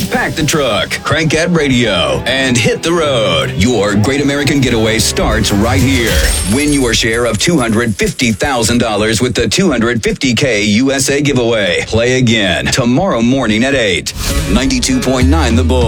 pack the truck, crank that radio, and hit the road. Your Great American Getaway starts right here. Win your share of $250,000 with the $250K USA giveaway. Play again tomorrow morning at 8. 92.9 The Bull.